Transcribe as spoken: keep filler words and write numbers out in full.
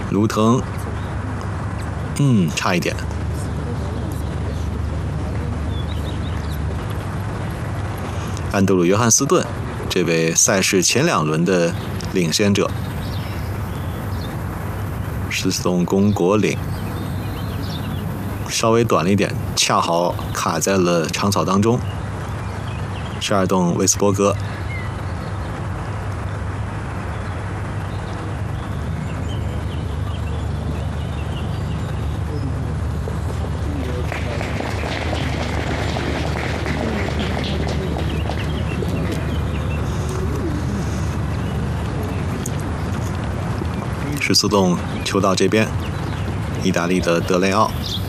卢腾，嗯，差一点。安德鲁·约翰斯顿，这位赛事前两轮的领先者，是送攻果岭，稍微短了一点，恰好卡在了长草当中。十二洞威斯伯格，十四洞球道这边，意大利的德雷奥。